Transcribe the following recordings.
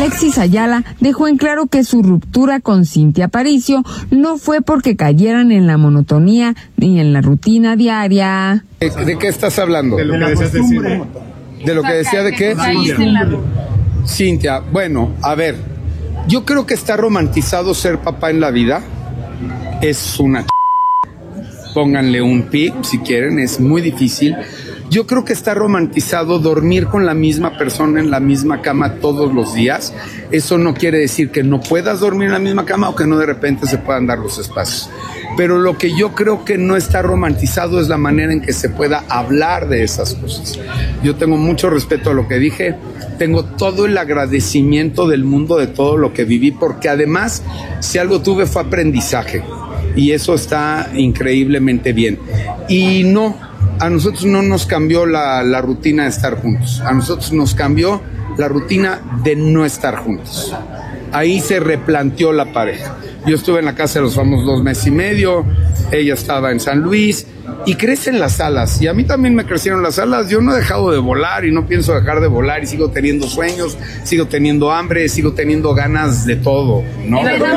Alexis Ayala dejó en claro que su ruptura con Cintia Aparicio no fue porque cayeran en la monotonía ni en la rutina diaria. ¿De qué estás hablando? De lo que decías de Cintia. ¿De lo que decía de qué? Cintia, bueno, a ver, yo creo que está romantizado ser papá en la vida. Es una pónganle un pi si quieren, es muy difícil. Yo creo que está romantizado dormir con la misma persona en la misma cama todos los días. Eso no quiere decir que no puedas dormir en la misma cama o que no de repente se puedan dar los espacios. Pero lo que yo creo que no está romantizado es la manera en que se pueda hablar de esas cosas. Yo tengo mucho respeto a lo que dije, tengo todo el agradecimiento del mundo de todo lo que viví, porque además, si algo tuve fue aprendizaje. Y eso está increíblemente bien. Y no, a nosotros no nos cambió la rutina de estar juntos. A nosotros nos cambió la rutina de no estar juntos. Ahí se replanteó la pareja. Yo estuve en la casa de los famosos 2 meses y medio, ella estaba en San Luis, y crecen las alas, y a mí también me crecieron las alas. Yo no he dejado de volar y no pienso dejar de volar, y sigo teniendo sueños, sigo teniendo hambre, sigo teniendo ganas de todo, ¿no?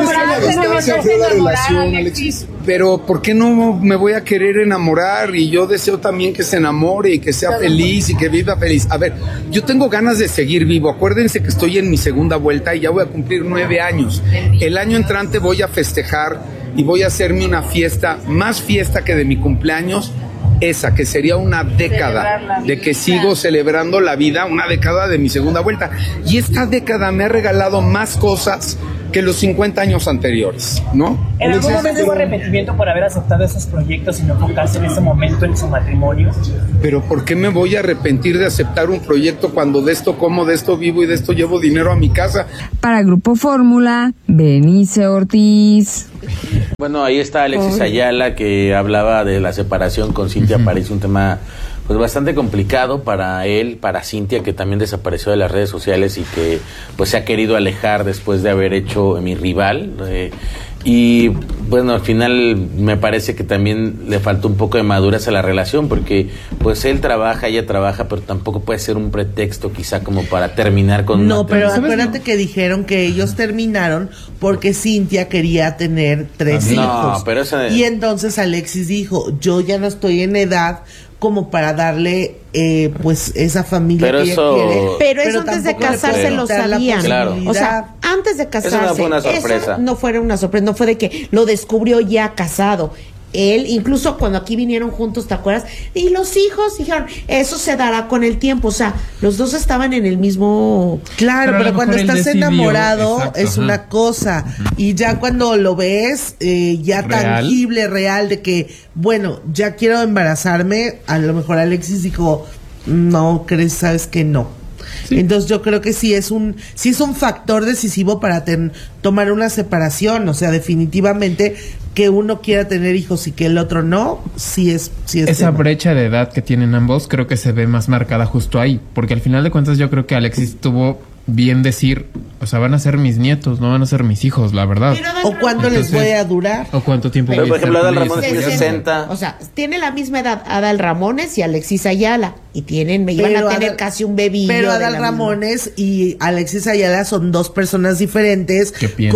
Pero ¿por qué no me voy a querer enamorar? Y yo deseo también que se enamore y que sea feliz y que viva feliz. A ver, yo tengo ganas de seguir vivo. Acuérdense que estoy en mi segunda vuelta y ya voy a cumplir 9 años. El año entrante voy a festejar y voy a hacerme una fiesta, más fiesta que de mi cumpleaños, esa que sería una década de que sigo celebrando la vida, una década de mi segunda vuelta. Y esta década me ha regalado más cosas que los 50 años anteriores, ¿no? ¿En algún momento hubo arrepentimiento por haber aceptado esos proyectos y no enfocarse en ese momento en su matrimonio? Pero ¿por qué me voy a arrepentir de aceptar un proyecto cuando de esto como, de esto vivo y de esto llevo dinero a mi casa? Para Grupo Fórmula, Benice Ortiz. Bueno, ahí está Alexis Ayala, que hablaba de la separación con Cintia Aparicio, un tema pues bastante complicado para él, para Cintia, que también desapareció de las redes sociales y que pues se ha querido alejar después de haber hecho Mi Rival. Y bueno, al final me parece que también le faltó un poco de madurez a la relación, porque pues él trabaja, ella trabaja, pero tampoco puede ser un pretexto quizá como para terminar con... No, pero acuérdate que dijeron que ellos terminaron porque Cintia quería tener 3 hijos. No, pero esa... Y entonces Alexis dijo, yo ya no estoy en edad como para darle pues esa familia pero que eso... ella quiere. Pero eso antes de casarse lo sabían. Claro. O sea, antes de casarse. Eso no fue una sorpresa. Eso no fue una sorpresa, no fue de que lo descubrió ya casado. Él, incluso cuando aquí vinieron juntos, ¿te acuerdas? Y los hijos dijeron, eso se dará con el tiempo. O sea, los dos estaban en el mismo... Claro, pero cuando estás enamorado, exacto, es una cosa. Y ya cuando lo ves, ya real, tangible, real, de que, bueno, ya quiero embarazarme, a lo mejor Alexis dijo, no, crees, sabes que no. Sí. Entonces yo creo que sí es un factor decisivo para tomar una separación. O sea, definitivamente que uno quiera tener hijos y que el otro no, sí es esa tema. Brecha de edad que tienen ambos creo que se ve más marcada justo ahí, porque al final de cuentas yo creo que Alexis tuvo bien decir, o sea, van a ser mis nietos, no van a ser mis hijos, la verdad. ¿O cuánto les puede durar? ¿O cuánto tiempo? Pero, por ejemplo, Adal Ramones tiene 60. O sea, tiene la misma edad Adal Ramones y Alexis Ayala. Y iban a tener casi un bebé. Pero Adal Ramones y Alexis Ayala son 2 personas diferentes,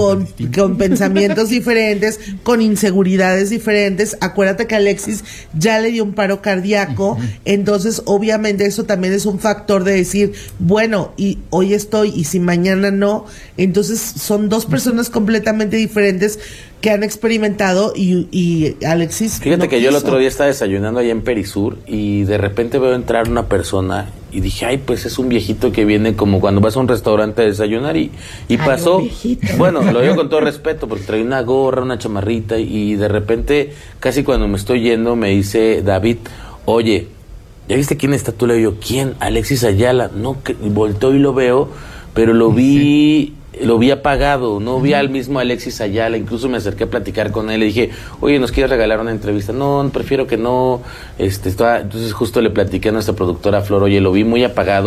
con pensamientos diferentes, con inseguridades diferentes. Acuérdate que Alexis ya le dio un paro cardíaco, entonces obviamente eso también es un factor de decir, bueno, y hoy estoy y si mañana no. Entonces son 2 personas completamente diferentes que han experimentado y Alexis... Fíjate que yo el otro día estaba desayunando allá en Perisur y de repente veo entrar una persona y dije, ay, pues es un viejito que viene como cuando vas a un restaurante a desayunar y pasó... Bueno, lo digo con todo respeto porque trae una gorra, una chamarrita y de repente, casi cuando me estoy yendo, me dice David, oye, ¿ya viste quién está tú? Le digo, ¿quién? Alexis Ayala. No, que volteo y lo veo, pero lo vi... Lo vi apagado, no vi al mismo Alexis Ayala, incluso me acerqué a platicar con él, le dije, oye, ¿nos quieres regalar una entrevista? No, prefiero que no, entonces justo le platiqué a nuestra productora Flor, oye, lo vi muy apagado,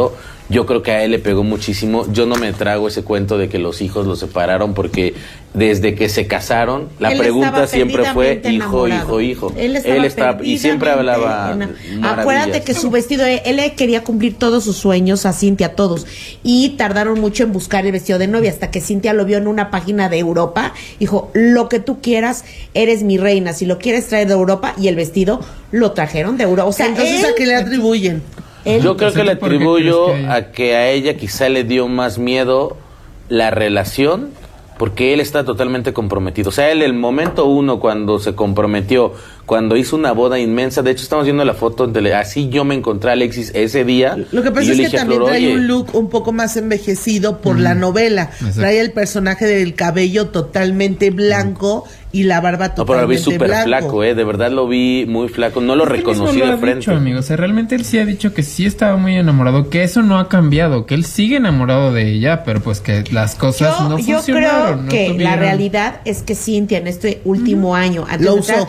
Yo creo que a él le pegó muchísimo. Yo no me trago ese cuento de que los hijos los separaron porque desde que se casaron, la pregunta siempre fue hijo, hijo, hijo. Él estaba y siempre hablaba Acuérdate que su vestido, él le quería cumplir todos sus sueños a Cintia, todos. Y tardaron mucho en buscar el vestido de novia hasta que Cintia lo vio en una página de Europa. Dijo, lo que tú quieras, eres mi reina. Si lo quieres traer de Europa, y el vestido lo trajeron de Europa. O sea, entonces, ¿a qué le atribuyen? Yo creo que le atribuyo a que a ella quizá le dio más miedo la relación, porque él está totalmente comprometido. O sea, él el momento uno cuando se comprometió, cuando hizo una boda inmensa, de hecho estamos viendo la foto, así yo me encontré a Alexis ese día. Lo que pasa es que también trae un look un poco más envejecido por la novela. Exacto. Trae el personaje del cabello totalmente blanco y la barba totalmente blanca. No, pero lo vi súper flaco, de verdad lo vi muy flaco, no lo reconocí de frente. Dicho, amigo. O sea, realmente él sí ha dicho que sí estaba muy enamorado, que eso no ha cambiado, que él sigue enamorado de ella, pero pues que las cosas no funcionaron. Yo creo que la realidad es que Cintia en este último año lo usó.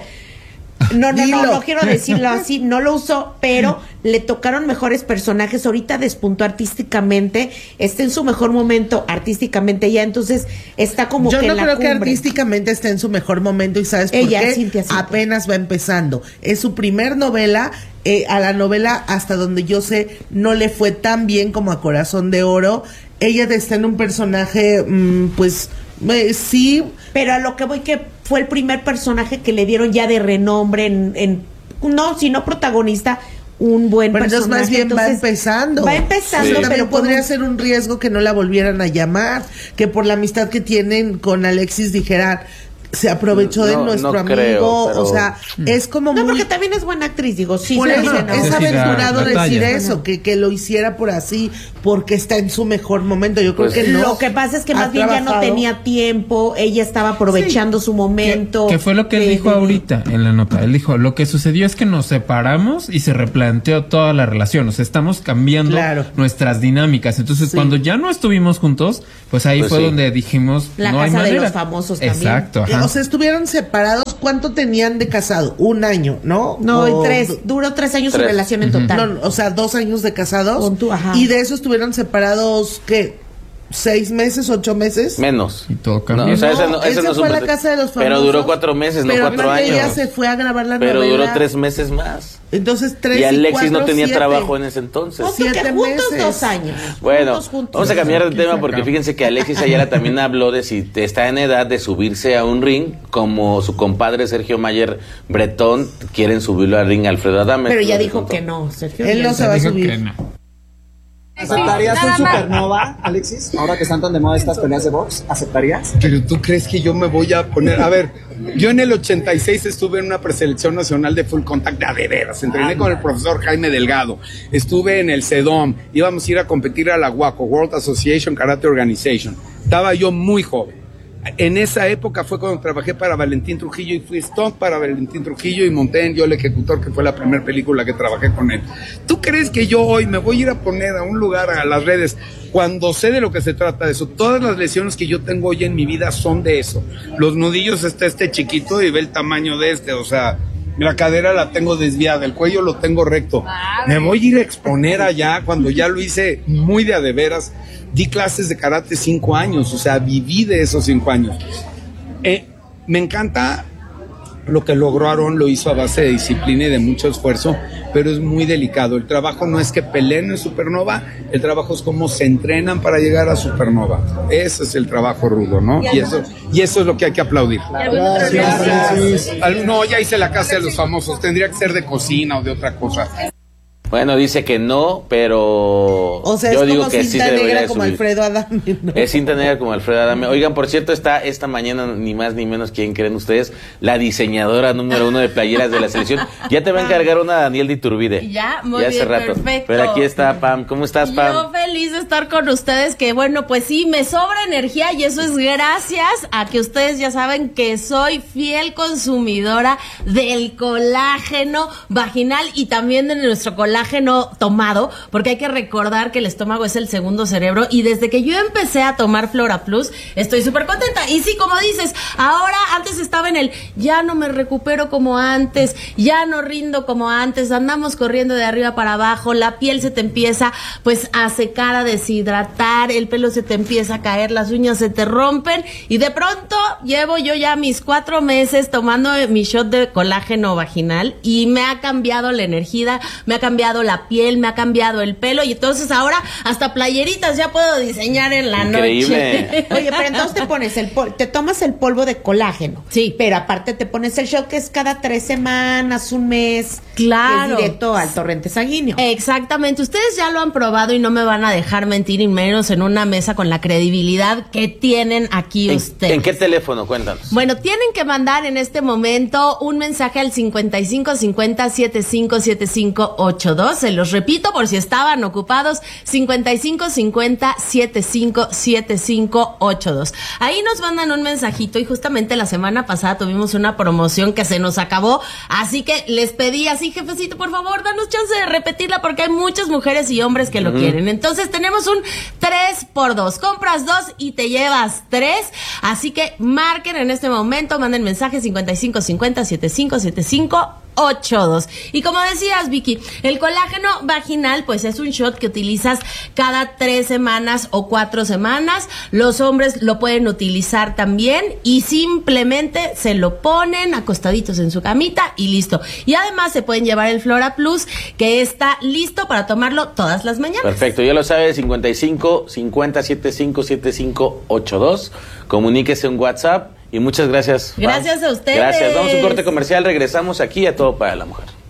No quiero decirlo así, no lo usó, pero le tocaron mejores personajes. Ahorita despuntó artísticamente, está en su mejor momento artísticamente ya, entonces está como que en la cumbre. Yo no creo que artísticamente esté en su mejor momento, y ¿sabes por qué? Cintia. Apenas va empezando. Es su primer novela, a la novela, hasta donde yo sé, no le fue tan bien como a Corazón de Oro. Ella está en un personaje, sí. Pero a lo que voy, que fue el primer personaje que le dieron ya de renombre si no protagonista, un buen personaje. Pero más bien va empezando. Sí. Pero podría ser un riesgo que no la volvieran a llamar, que por la amistad que tienen con Alexis dijeran, se aprovechó de nuestro amigo, creo, pero... o sea, es como no, porque también es buena actriz, digo, sí. Por eso, es aventurado decir eso, que lo hiciera por así, porque está en su mejor momento. Yo creo que no. Lo que pasa es que más bien ya no tenía tiempo, ella estaba aprovechando su momento. Que fue lo que él dijo ahorita en la nota. Él dijo, lo que sucedió es que nos separamos y se replanteó toda la relación, o sea, estamos cambiando nuestras dinámicas. Entonces, cuando ya no estuvimos juntos, pues ahí fue donde dijimos, la no casa hay manera. De los famosos también. Exacto, ajá. O sea, estuvieron separados. ¿Cuánto tenían de casado? ¿Un año, no? No, duró 3 años su relación en total. No, o sea, 2 años de casados. Ajá. Y de eso estuvieron separados, ¿qué? 6 meses, 8 meses. Menos. Y todo cambió. No, o sea, ese no fue a la casa de los famosos. Pero duró 4 meses, no 4 años. Ella se fue a grabar la novela. Pero duró 3 meses más. Entonces 3 y Alexis 4, no tenía 7. trabajo en ese entonces. 7 juntos meses. 2 años. Bueno, juntos. vamos a cambiar de tema porque fíjense que Alexis Ayala también habló de si está en edad de subirse a un ring, como su compadre Sergio Mayer Bretón quieren subirlo al ring Alfredo Adame. Pero ya dijo que no, Sergio. Él no se va a subir. ¿Aceptarías un supernova, Alexis? Ahora que están tan de moda estas peleas de box, ¿aceptarías? Pero tú crees que yo me voy a poner... A ver, yo en el 86 estuve en una preselección nacional de full contact de veras. Entrené con el profesor Jaime Delgado. Estuve en el CEDOM. Íbamos a ir a competir a la WACO, World Association Karate Organization. Estaba yo muy joven. En esa época fue cuando trabajé para Valentín Trujillo y fui stunt para Valentín Trujillo y monté en Yo el Ejecutor, que fue la primera película que trabajé con él. ¿Tú crees que yo hoy me voy a ir a poner a un lugar a las redes cuando sé de lo que se trata de eso? Todas las lesiones que yo tengo hoy en mi vida son de eso. Los nudillos está chiquito y ve el tamaño de o sea, la cadera la tengo desviada, el cuello lo tengo recto. Me voy a ir a exponer allá cuando ya lo hice muy de a de veras. Di clases de karate 5 años, o sea, viví de esos 5 años. Me encanta lo que logró Aarón, lo hizo a base de disciplina y de mucho esfuerzo, pero es muy delicado. El trabajo no es que peleen en Supernova, el trabajo es cómo se entrenan para llegar a Supernova. Ese es el trabajo rudo, ¿no? Y eso es lo que hay que aplaudir. No, ya hice la casa de los famosos, tendría que ser de cocina o de otra cosa. Bueno, dice que no, pero o sea, yo es digo como que cinta sí se negra como Alfredo Adame, ¿no? Es cinta negra como Alfredo Adame. Oigan, por cierto, está esta mañana, ni más ni menos, ¿quién creen ustedes? La diseñadora número 1 de playeras de la selección. Ya te va a encargar una Daniel de Iturbide. Ya, muy ya bien, hace rato. perfecto. Pero aquí está Pam. ¿Cómo estás, Pam? Yo feliz de estar con ustedes, que bueno, pues sí, me sobra energía y eso es gracias a que ustedes ya saben que soy fiel consumidora del colágeno vaginal y también de nuestro colágeno colágeno tomado, porque hay que recordar que el estómago es el segundo cerebro, y desde que yo empecé a tomar Flora Plus, estoy súper contenta. Y sí, como dices, ahora antes estaba en el ya no me recupero como antes, ya no rindo como antes, andamos corriendo de arriba para abajo, la piel se te empieza pues a secar, a deshidratar, el pelo se te empieza a caer, las uñas se te rompen, y de pronto llevo yo ya mis 4 meses tomando mi shot de colágeno vaginal y me ha cambiado la energía, me ha cambiado la piel, me ha cambiado el pelo, y entonces ahora hasta playeritas ya puedo diseñar en la Increíble. noche. Oye, pero entonces te pones te tomas el polvo de colágeno. Sí. Pero aparte te pones el shot que es cada 3 semanas, un mes. Claro. Que es directo al torrente sanguíneo. Exactamente. Ustedes ya lo han probado y no me van a dejar mentir, y menos en una mesa con la credibilidad que tienen aquí ustedes. ¿En qué teléfono? Cuéntanos. Bueno, tienen que mandar en este momento un mensaje al 5550-757582. Se los repito por si estaban ocupados, 5550-757582. Ahí nos mandan un mensajito, y justamente la semana pasada tuvimos una promoción que se nos acabó, así que les pedí así, jefecito, por favor, danos chance de repetirla porque hay muchas mujeres y hombres que lo quieren. Entonces tenemos un 3x2, compras 2 y te llevas 3, así que marquen en este momento, manden mensaje 5550-757582. Y como decías, Vicky, el colágeno vaginal pues es un shot que utilizas cada 3 semanas o 4 semanas. Los hombres lo pueden utilizar también, y simplemente se lo ponen acostaditos en su camita y listo. Y además se pueden llevar el Flora Plus, que está listo para tomarlo todas las mañanas. Perfecto, ya lo sabe, 5550-757582. Comuníquese en WhatsApp. Y muchas gracias. Gracias a ustedes. Gracias. Vamos a un corte comercial. Regresamos aquí a Todo para la Mujer.